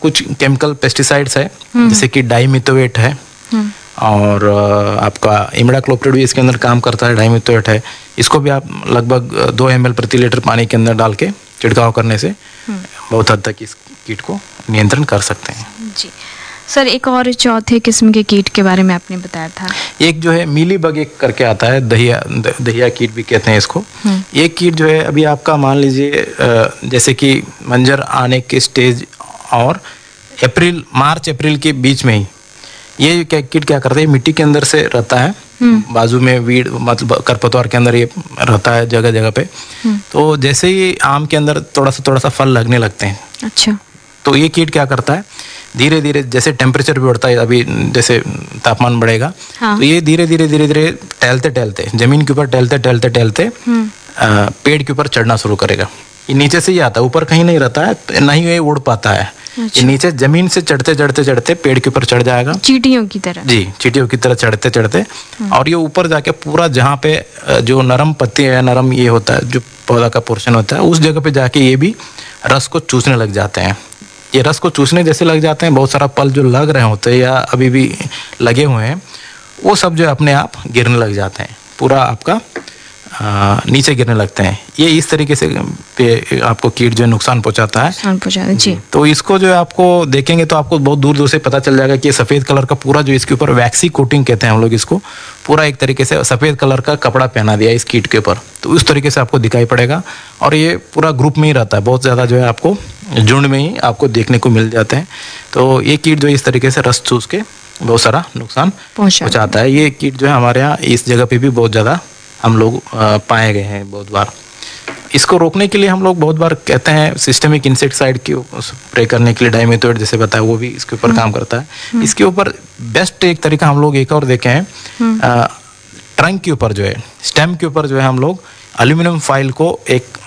कुछ chemical pesticides है, जैसे कि डाइमिथोएट है और आपका इमिडाक्लोप्रिड भी इसके अंदर काम करता है, डाइमिथोएट है। इसको भी आप लगभग 2 ml प्रति लीटर पानी के अंदर डाल के छिड़काव करने से बहुत हद तक इस कीट को नियंत्रण कर सकते हैं। जी सर, एक और चौथे किस्म के कीट के बारे में आपने बताया था। एक जो है मीलीबग एक करके आता है, दहिया कीट भी कहते हैं इसको। ये कीट जो है अभी आपका मान लीजिए जैसे कि मंजर आने के स्टेज और मार्च अप्रैल के बीच में ही ये कीट क्या करता है, मिट्टी के अंदर से रहता है, बाजू में वीड मतलब खरपतवार के अंदर ये रहता है जगह जगह पे। तो जैसे ही आम के अंदर थोड़ा सा फल लगने लगते हैं, अच्छा, तो ये कीट क्या करता है, धीरे धीरे जैसे टेम्परेचर भी बढ़ता है, अभी जैसे तापमान बढ़ेगा, तो ये धीरे धीरे टहलते जमीन के ऊपर टहलते पेड़ के ऊपर चढ़ना शुरू करेगा। ये नीचे से ही आता है, ऊपर कहीं नहीं रहता है, ना ही ये उड़ पाता है। अच्छा। ये नीचे जमीन से चढ़ते पेड़ के ऊपर चढ़ जाएगा, चींटियों की तरह। जी, चींटियों की तरह चढ़ते और ये ऊपर जाके पूरा जहाँ पे जो नरम पत्ती है, नरम ये होता है जो पौधा का पोर्शन होता है, उस जगह पे जाके ये भी रस को चूसने लग जाते हैं। ये रस को चूसने जैसे लग जाते हैं, बहुत सारा फल जो लग रहे होते हैं या अभी भी लगे हुए हैं, वो सब जो अपने आप गिरने लग जाते हैं, पूरा आपका नीचे गिरने लगते हैं। ये इस तरीके से आपको कीट जो नुकसान पहुंचाता है। जी। तो इसको जो आपको देखेंगे तो आपको बहुत दूर से पता चल जाएगा कि सफ़ेद कलर का पूरा जो इसके ऊपर वैक्सी कोटिंग कहते हैं हम लोग इसको, पूरा एक तरीके से सफ़ेद कलर का कपड़ा पहना दिया इस कीट के ऊपर, तो उस तरीके से आपको दिखाई पड़ेगा। और ये पूरा ग्रुप में ही रहता है, बहुत ज़्यादा जो है आपको झुंड में ही आपको देखने को मिल जाते हैं। तो ये कीट जो इस तरीके से रस चूस के बहुत सारा नुकसान पहुँचाता है। ये कीट जो है हमारे यहाँ इस जगह पे भी बहुत ज़्यादा हम लोग पाए गए हैं बहुत बार। इसको रोकने के लिए हम लोग बहुत बार कहते हैं सिस्टेमिक इंसेक्टिसाइड की स्प्रे करने के लिए, डाइमिथोएट जैसे बताया वो भी इसके ऊपर काम करता है। इसके ऊपर बेस्ट एक तरीका हम लोग एक और देखे हैं, ट्रंक के ऊपर जो है, स्टेम के ऊपर जो है हम लोग एल्यूमिनियम फॉइल को एक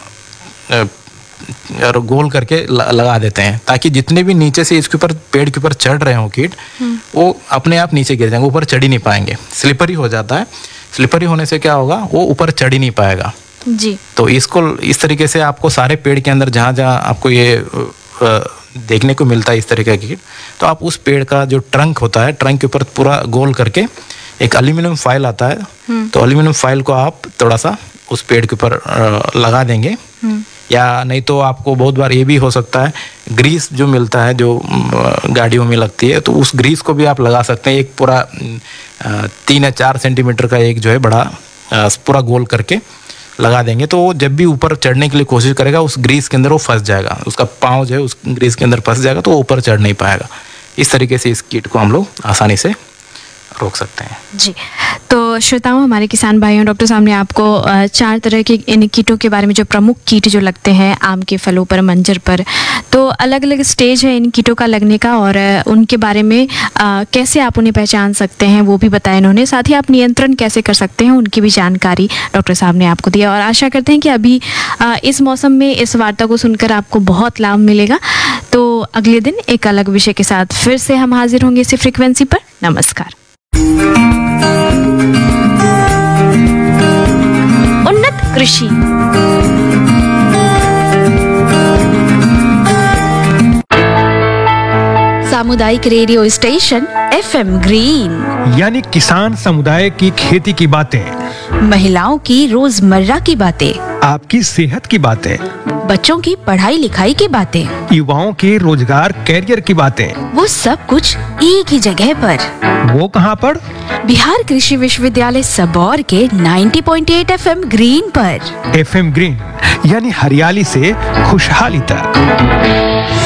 गोल करके लगा देते हैं, ताकि जितने भी नीचे से इसके ऊपर पेड़ के ऊपर चढ़ रहे हो कीट, वो अपने आप नीचे गिर जाएंगे, ऊपर चढ़ ही नहीं पाएंगे। स्लिपरी हो जाता है, स्लिपरी होने से क्या होगा, वो ऊपर चढ़ ही नहीं पाएगा। जी। तो इसको इस तरीके से आपको सारे पेड़ के अंदर जहाँ जहाँ आपको ये देखने को मिलता है इस तरीके का कीट, तो आप उस पेड़ का जो ट्रंक होता है, ट्रंक के ऊपर पूरा गोल करके एक एल्यूमिनियम फॉइल आता है, तो एल्यूमिनियम फॉइल को आप थोड़ा सा उस पेड़ के ऊपर लगा देंगे। या नहीं तो आपको बहुत बार ये भी हो सकता है, ग्रीस जो मिलता है जो गाड़ियों में लगती है, तो उस ग्रीस को भी आप लगा सकते हैं। एक पूरा 3 या 4 सेंटीमीटर का एक जो है बड़ा पूरा गोल करके लगा देंगे, तो वो जब भी ऊपर चढ़ने के लिए कोशिश करेगा उस ग्रीस के अंदर वो फंस जाएगा, उसका पाँव जो है उस ग्रीस के अंदर फंस जाएगा, तो वो ऊपर चढ़ नहीं पाएगा। इस तरीके से इस कीट को हम लोग आसानी से रोक सकते हैं। जी, तो श्रोताओं, हमारे किसान भाइयों, डॉक्टर साहब ने आपको 4 तरह के इन कीटों के बारे में, जो प्रमुख कीट जो लगते हैं आम के फलों पर, मंजर पर, तो अलग अलग स्टेज है इन कीटों का लगने का, और उनके बारे में कैसे आप उन्हें पहचान सकते हैं वो भी बताया इन्होंने। साथ ही आप नियंत्रण कैसे कर सकते हैं उनकी भी जानकारी डॉक्टर साहब ने आपको दिया। और आशा करते हैं कि अभी इस मौसम में इस वार्ता को सुनकर आपको बहुत लाभ मिलेगा। तो अगले दिन एक अलग विषय के साथ फिर से हम हाजिर होंगे इसी फ्रिक्वेंसी पर। नमस्कार। उन्नत कृषि, सामुदायिक रेडियो स्टेशन FM ग्रीन, यानी किसान समुदाय की खेती की बातें, महिलाओं की रोजमर्रा की बातें, आपकी सेहत की बातें, बच्चों की पढ़ाई लिखाई की बातें, युवाओं के रोजगार कैरियर की बातें, वो सब कुछ एक ही जगह पर। वो कहाँ पर? बिहार कृषि विश्वविद्यालय सबौर के 90.8 FM ग्रीन पर। FM ग्रीन यानी हरियाली से खुशहाली तक।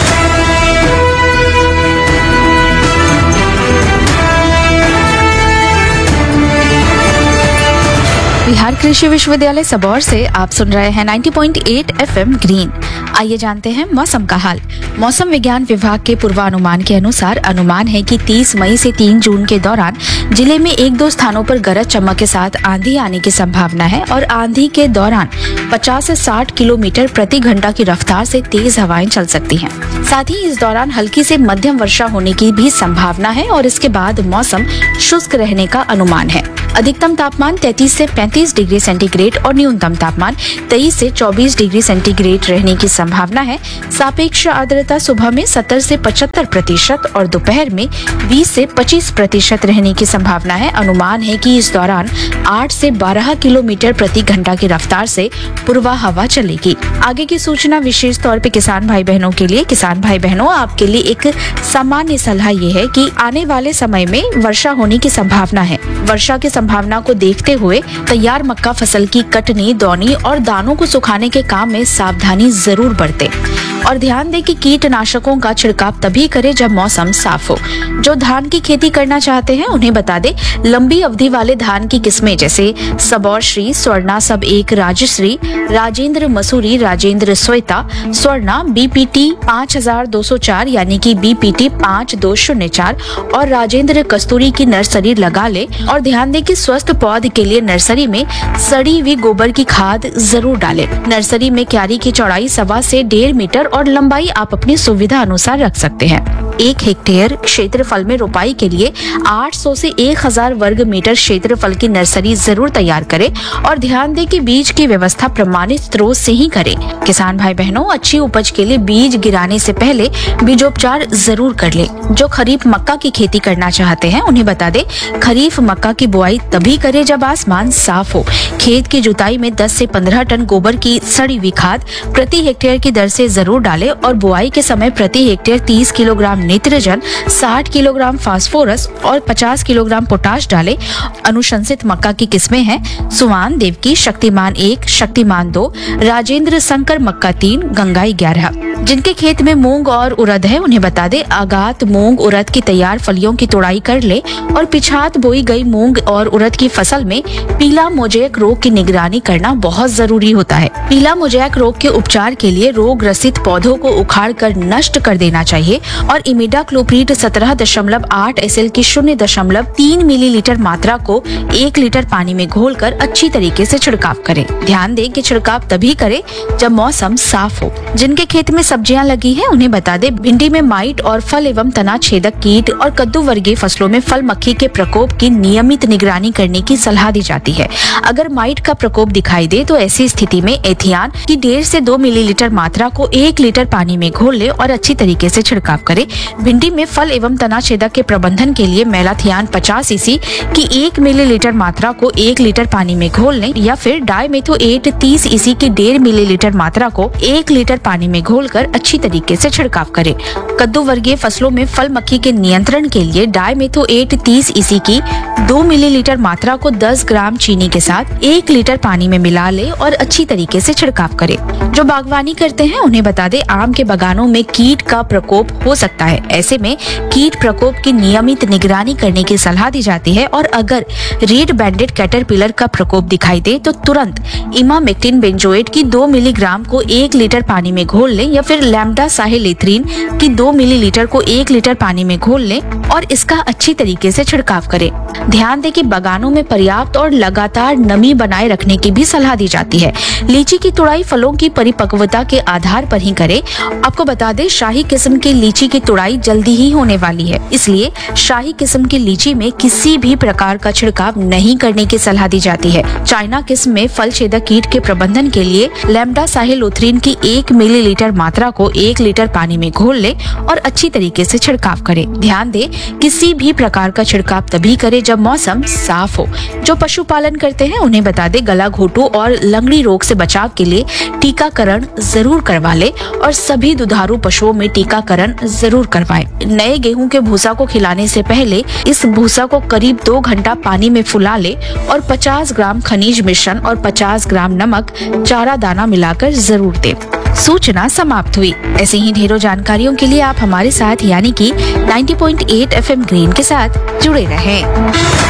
बिहार कृषि विश्वविद्यालय सबौर से आप सुन रहे हैं 90.8 FM ग्रीन। आइए जानते हैं मौसम का हाल। मौसम विज्ञान विभाग के पूर्वानुमान के अनुसार अनुमान है कि 30 मई से 3 जून के दौरान जिले में 1-2 स्थानों पर गरज चमक के साथ आंधी आने की संभावना है, और आंधी के दौरान 50 से 60 किलोमीटर प्रति घंटा की रफ्तार से तेज हवाएं चल सकती हैं। साथ ही इस दौरान हल्की से मध्यम वर्षा होने की भी संभावना है, और इसके बाद मौसम शुष्क रहने का अनुमान है। अधिकतम तापमान 33 से 35 डिग्री सेंटीग्रेड और न्यूनतम तापमान 23 से 24 डिग्री सेंटीग्रेड रहने की संभावना संभावना है। सापेक्ष आर्द्रता सुबह में 70 से 75% और दोपहर में 20 से 25% रहने की संभावना है। अनुमान है कि इस दौरान 8 से 12 किलोमीटर प्रति घंटा की रफ्तार से पूर्वा हवा चलेगी। आगे की सूचना विशेष तौर पे किसान भाई बहनों के लिए। किसान भाई बहनों, आपके लिए एक सामान्य सलाह ये है कि आने वाले समय में वर्षा होने की संभावना है। वर्षा की संभावना को देखते हुए तैयार मक्का फसल की कटनी, दौनी और दानों को सुखाने के काम में सावधानी जरूर बरतें और ध्यान दें कि कीटनाशकों का छिड़काव तभी करें जब मौसम साफ हो। जो धान की खेती करना चाहते हैं उन्हें बता दें, लंबी अवधि वाले धान की किस्में जैसे सबौर श्री, स्वर्णा सब एक, राजश्री, राजेंद्र मसूरी, राजेंद्र श्वेता, स्वर्णा, बीपीटी 5204 यानी कि बीपीटी 5204 और राजेंद्र कस्तूरी की नर्सरी लगा ले और ध्यान दें कि स्वस्थ पौध के लिए नर्सरी में सड़ी हुई गोबर की खाद जरूर डालें। नर्सरी में क्यारी की चौड़ाई 1.25 से 1.5 मीटर और लंबाई आप अपनी सुविधा अनुसार रख सकते हैं। 1 हेक्टेयर क्षेत्रफल में रोपाई के लिए 800 से 1000 वर्ग मीटर क्षेत्रफल की नर्सरी जरूर तैयार करें और ध्यान दें कि बीज की व्यवस्था प्रमाणित स्रोत से ही करें। किसान भाई बहनों, अच्छी उपज के लिए बीज गिराने से पहले बीजोपचार जरूर कर लें। जो खरीफ मक्का की खेती करना चाहते हैं उन्हें बता दें, खरीफ मक्का की बुआई तभी करें जब आसमान साफ हो। खेत की जुताई में 10 से 15 टन गोबर की सड़ी हुई खाद प्रति हेक्टेयर की दर से जरूर डालें और बुआई के समय प्रति hectare 30 kilogram nitrogen, 60 kilogram phosphorus और 50 किलोग्राम पोटाश डालें। अनुशंसित मक्का की किस्में हैं सुवान, देवकी, शक्तिमान 1, शक्तिमान 2, राजेंद्र शंकर मक्का 3, गंगाई 11। जिनके खेत में मूंग और उड़द है उन्हें बता दें, आगात मूंग उड़द की तैयार फलियों की तोड़ाई कर ले और पिछात बोई गई मूंग और उड़द की फसल में पीला मोज़ेक रोग की निगरानी करना बहुत जरूरी होता है। पीला मोज़ेक रोग के उपचार के लिए रोग ग्रसित पौधों को उखाड़ कर नष्ट कर देना चाहिए और इमिडाक्लोप्रिड 17.8 SL की 0.3 मिलीलीटर मात्रा को 1 लीटर पानी में घोलकर अच्छी तरीके से छिड़काव करें। ध्यान दें कि छिड़काव तभी करें जब मौसम साफ हो। जिनके खेत में सब्जियां लगी हैं उन्हें बता दें, भिंडी में माइट और फल एवं तना छेदक कीट और कद्दू वर्गीय फसलों में फल मक्खी के प्रकोप की नियमित निगरानी करने की सलाह दी जाती है। अगर माइट का प्रकोप दिखाई दे तो ऐसी स्थिति में एथियान की 1.5 से 2 मिलीलीटर मात्रा को 1 लीटर पानी में घोल ले और अच्छी तरीके से छिड़काव करें। भिंडी में फल एवं तना छेदक के प्रबंधन के लिए मेलाथियान 50 EC की 1 मिलीलीटर मात्रा को 1 लीटर पानी में घोल लें या फिर डाइमेथोएट 30 EC की 1.5 मिलीलीटर मात्रा को 1 लीटर पानी में घोलकर अच्छी तरीके से छिड़काव करें। कद्दू वर्गीय फसलों में फल मक्खी के नियंत्रण के लिए डाइमेथोएट 30 EC की 2 मिलीलीटर मात्रा को 10 ग्राम चीनी के साथ 1 लीटर पानी में मिला ले और अच्छी तरीके से छिड़काव करें। जो बागवानी करते हैं उन्हें बता दें, आम के बागानों में कीट का प्रकोप हो सकता है। ऐसे में कीट प्रकोप की नियमित निगरानी करने की सलाह दी जाती है और अगर रेड बैंडेड कैटरपिलर का प्रकोप दिखाई दे तो तुरंत इमामेक्टिन बेंजोएट की 2 मिलीग्राम को 1 लीटर पानी में घोल लें या फिर लैम्डा साहिलेथ्रिन की 2 मिलीलीटर को 1 लीटर पानी में घोल लें और इसका अच्छी तरीके से छिड़काव करें। ध्यान दें कि बागानों में पर्याप्त और लगातार नमी बनाए रखने की भी सलाह दी जाती है। लीची की तुड़ाई फलों की परिपक्वता के आधार पर ही करें। आपको बता दें, शाही किस्म की लीची की तुड़ाई जल्दी ही होने वाली है, इसलिए शाही किस्म की लीची में किसी भी प्रकार का छिड़काव नहीं करने की सलाह दी जाती है। चाइना किस्म में फल छेदक कीट के प्रबंधन के लिए लैम्डा साहिलोथ्रिन की 1 मिलीलीटर मात्रा को 1 लीटर पानी में घोल ले और अच्छी तरीके से छिड़काव करें। ध्यान दें, किसी भी प्रकार का छिड़काव तभी करें जब मौसम साफ हो। जो पशुपालन करते हैं उन्हें बता दें, गला घोटू और लंगड़ी रोग से बचाव के लिए टीकाकरण जरूर करवा ले और सभी दुधारू पशुओं में टीकाकरण जरूर करवाएं। नए गेहूं के भूसा को खिलाने से पहले इस भूसा को करीब 2 घंटा पानी में फुला ले और 50 ग्राम खनिज मिश्रण और 50 ग्राम नमक चारा दाना मिलाकर जरूर दें। सूचना समाप्त हुई। ऐसे ही ढेरों जानकारियों के लिए आप हमारे साथ यानी कि 90.8 FM ग्रीन के साथ जुड़े रहें।